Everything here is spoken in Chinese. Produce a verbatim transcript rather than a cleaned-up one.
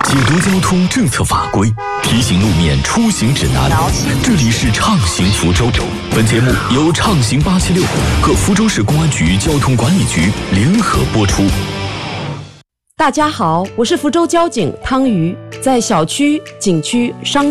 解读交通政策法规，提醒路面出行指南。这里是畅行福州。本节目由畅行八七六和福州市公安局交通管理局联合播出。 大家好，我是福州交警汤瑜，在小区、景区、商